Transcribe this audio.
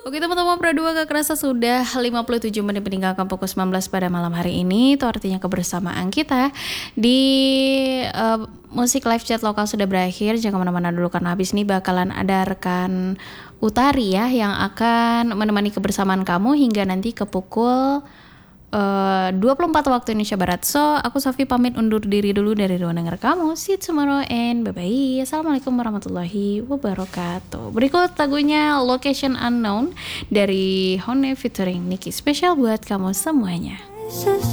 Oke teman-teman, Pro 2 gak kerasa sudah 57 menit meninggalkan pukul 19 pada malam hari ini. Itu artinya kebersamaan kita di musik live chat lokal sudah berakhir. Jangan kemana-mana dulu karena habis ini bakalan ada rekan Utari ya yang akan menemani kebersamaan kamu hingga nanti ke pukul 24 waktu Indonesia Barat. So, aku Sofi pamit undur diri dulu dari ruang denger kamu. See you tomorrow and bye-bye. Assalamualaikum warahmatullahi wabarakatuh. Berikut lagunya Location Unknown dari Hone featuring Nicky. Spesial buat kamu semuanya.